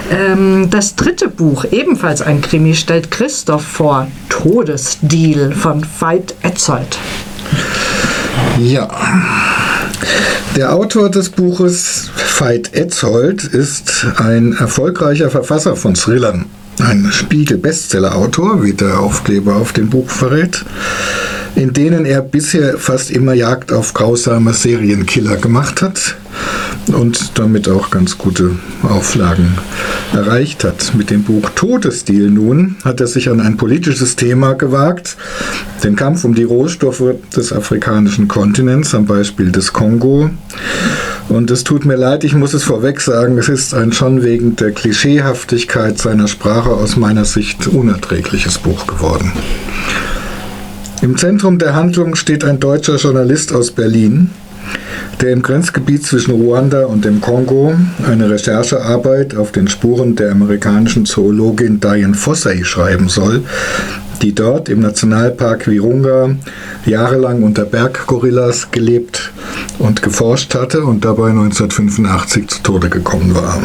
Das dritte Buch, ebenfalls ein Krimi, stellt Christoph vor, Todesdeal von Veit Etzold. Ja, der Autor des Buches, Veit Etzold, ist ein erfolgreicher Verfasser von Thrillern. Ein Spiegel-Bestseller-Autor, wie der Aufkleber auf dem Buch verrät, in denen er bisher fast immer Jagd auf grausame Serienkiller gemacht hat und damit auch ganz gute Auflagen erreicht hat. Mit dem Buch Todesdeal nun hat er sich an ein politisches Thema gewagt, den Kampf um die Rohstoffe des afrikanischen Kontinents, am Beispiel des Kongo. Und es tut mir leid, ich muss es vorweg sagen, es ist ein schon wegen der Klischeehaftigkeit seiner Sprache aus meiner Sicht unerträgliches Buch geworden. Im Zentrum der Handlung steht ein deutscher Journalist aus Berlin, der im Grenzgebiet zwischen Ruanda und dem Kongo eine Recherchearbeit auf den Spuren der amerikanischen Zoologin Dian Fossey schreiben soll, die dort im Nationalpark Virunga jahrelang unter Berggorillas gelebt und geforscht hatte und dabei 1985 zu Tode gekommen war.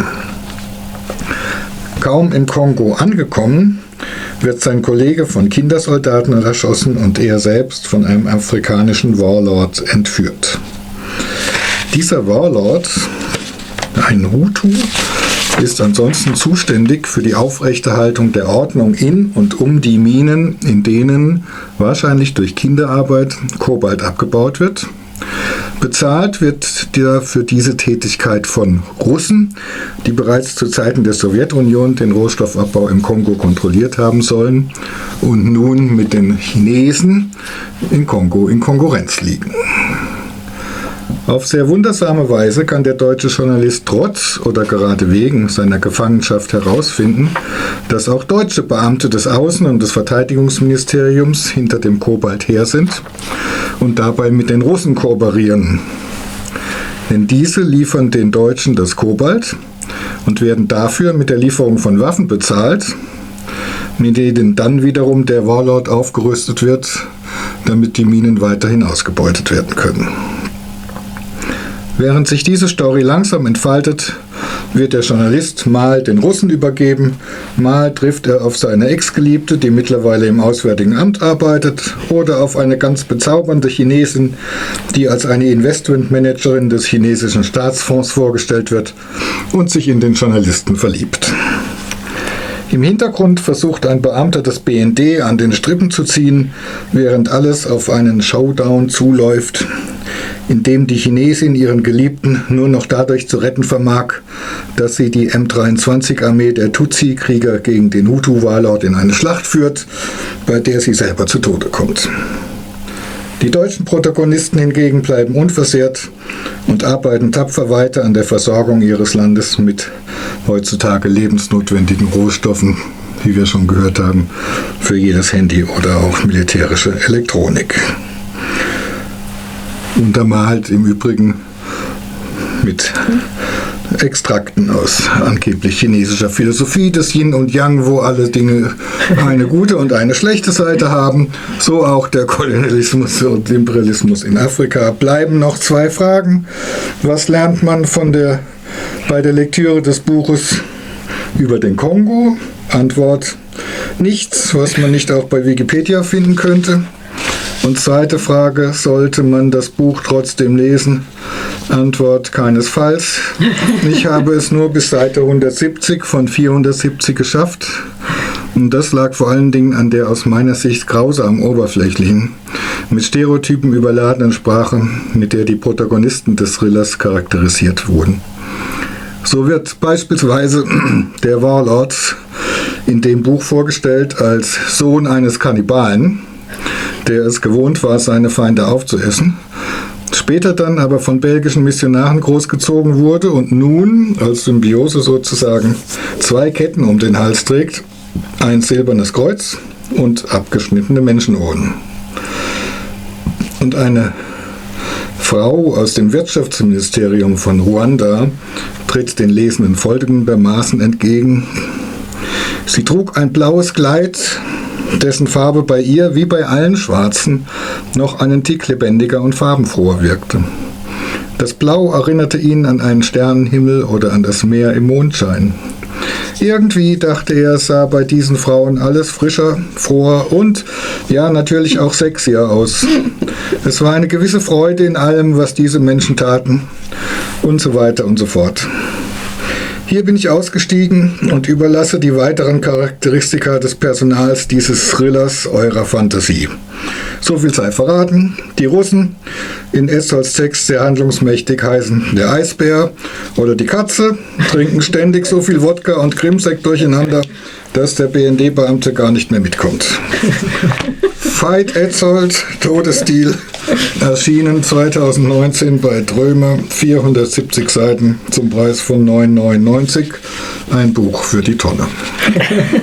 Kaum im Kongo angekommen, wird sein Kollege von Kindersoldaten erschossen und er selbst von einem afrikanischen Warlord entführt. Dieser Warlord, ein Hutu, ist ansonsten zuständig für die Aufrechterhaltung der Ordnung in und um die Minen, in denen wahrscheinlich durch Kinderarbeit Kobalt abgebaut wird. Bezahlt wird der für diese Tätigkeit von Russen, die bereits zu Zeiten der Sowjetunion den Rohstoffabbau im Kongo kontrolliert haben sollen und nun mit den Chinesen im Kongo in Konkurrenz liegen. Auf sehr wundersame Weise kann der deutsche Journalist trotz oder gerade wegen seiner Gefangenschaft herausfinden, dass auch deutsche Beamte des Außen- und des Verteidigungsministeriums hinter dem Kobalt her sind und dabei mit den Russen kooperieren. Denn diese liefern den Deutschen das Kobalt und werden dafür mit der Lieferung von Waffen bezahlt, mit denen dann wiederum der Warlord aufgerüstet wird, damit die Minen weiterhin ausgebeutet werden können. Während sich diese Story langsam entfaltet, wird der Journalist mal den Russen übergeben, mal trifft er auf seine Ex-Geliebte, die mittlerweile im Auswärtigen Amt arbeitet, oder auf eine ganz bezaubernde Chinesin, die als eine Investmentmanagerin des chinesischen Staatsfonds vorgestellt wird und sich in den Journalisten verliebt. Im Hintergrund versucht ein Beamter des BND an den Strippen zu ziehen, während alles auf einen Showdown zuläuft, in dem die Chinesin ihren Geliebten nur noch dadurch zu retten vermag, dass sie die M23-Armee der Tutsi-Krieger gegen den Hutu-Warlord in eine Schlacht führt, bei der sie selber zu Tode kommt. Die deutschen Protagonisten hingegen bleiben unversehrt und arbeiten tapfer weiter an der Versorgung ihres Landes mit heutzutage lebensnotwendigen Rohstoffen, wie wir schon gehört haben, für jedes Handy oder auch militärische Elektronik. Untermalt im Übrigen mit Extrakten aus angeblich chinesischer Philosophie des Yin und Yang, wo alle Dinge eine gute und eine schlechte Seite haben, so auch der Kolonialismus und Imperialismus in Afrika. Bleiben noch zwei Fragen. Was lernt man bei der Lektüre des Buches über den Kongo? Antwort: nichts, was man nicht auch bei Wikipedia finden könnte. Und zweite Frage: sollte man das Buch trotzdem lesen? Antwort: keinesfalls. Ich habe es nur bis Seite 170 von 470 geschafft. Und das lag vor allen Dingen an der aus meiner Sicht grausam oberflächlichen, mit Stereotypen überladenen Sprache, mit der die Protagonisten des Thrillers charakterisiert wurden. So wird beispielsweise der Warlord in dem Buch vorgestellt als Sohn eines Kannibalen, der es gewohnt war, seine Feinde aufzuessen, später dann aber von belgischen Missionaren großgezogen wurde und nun als Symbiose sozusagen zwei Ketten um den Hals trägt, ein silbernes Kreuz und abgeschnittene Menschenohren. Und eine Frau aus dem Wirtschaftsministerium von Ruanda tritt den Lesenden folgendermaßen entgegen: Sie trug ein blaues Kleid, dessen Farbe bei ihr, wie bei allen Schwarzen, noch einen Tick lebendiger und farbenfroher wirkte. Das Blau erinnerte ihn an einen Sternenhimmel oder an das Meer im Mondschein. Irgendwie dachte er, es sah bei diesen Frauen alles frischer, froher und ja, natürlich auch sexier aus. Es war eine gewisse Freude in allem, was diese Menschen taten und so weiter und so fort. Hier bin ich ausgestiegen und überlasse die weiteren Charakteristika des Personals dieses Thrillers eurer Fantasie. So viel sei verraten. Die Russen, in Eszolds Text sehr handlungsmächtig, heißen der Eisbär oder die Katze, trinken ständig so viel Wodka und Krimsekt durcheinander, dass der BND-Beamte gar nicht mehr mitkommt. Veit Etzold, Todesdeal, erschienen 2019 bei Drömer, 470 Seiten zum Preis von 9,99. Ein Buch für die Tonne.